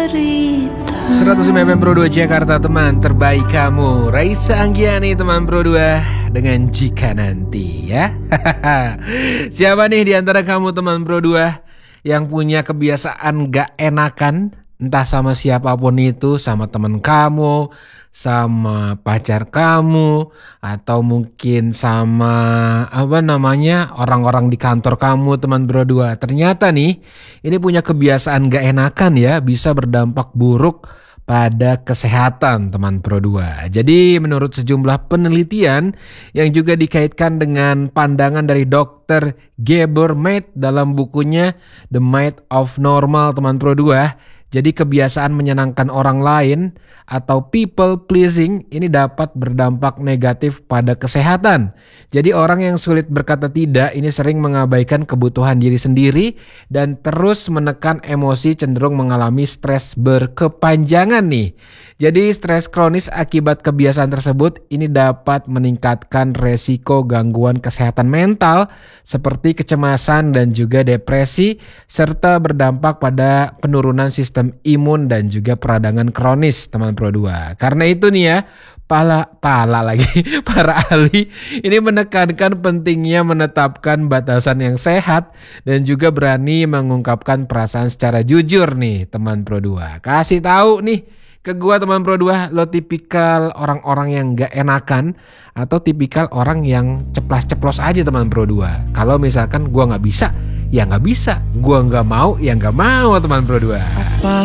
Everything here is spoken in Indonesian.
105 FM Pro 2 Jakarta, teman terbaik kamu. Raisa Anggiani, teman Pro 2, dengan Jika Nanti ya. Siapa nih di antara kamu teman Pro 2 yang punya kebiasaan gak enakan? Entah sama siapapun itu, sama teman kamu, sama pacar kamu, atau mungkin sama orang-orang di kantor kamu teman Pro 2. Ternyata nih, ini punya kebiasaan gak enakan ya, bisa berdampak buruk pada kesehatan teman Pro 2. Jadi menurut sejumlah penelitian yang juga dikaitkan dengan pandangan dari Dr. Gabor Maté dalam bukunya The Myth of Normal teman Pro 2. Jadi kebiasaan menyenangkan orang lain atau people pleasing ini dapat berdampak negatif pada kesehatan. Jadi orang yang sulit berkata tidak ini sering mengabaikan kebutuhan diri sendiri dan terus menekan emosi, cenderung mengalami stres berkepanjangan nih. Jadi stres kronis akibat kebiasaan tersebut ini dapat meningkatkan resiko gangguan kesehatan mental seperti kecemasan dan juga depresi, serta berdampak pada penurunan sistem imun dan juga peradangan kronis teman Pro 2. Karena itu nih ya, para ahli ini menekankan pentingnya menetapkan batasan yang sehat dan juga berani mengungkapkan perasaan secara jujur nih teman Pro 2. Kasih tahu nih ke gua teman Pro 2, lo tipikal orang-orang yang gak enakan atau tipikal orang yang ceplas-ceplos aja teman Pro 2. Kalau misalkan gua gak bisa, ya gak bisa. Gua gak mau, ya gak mau teman Pro 2.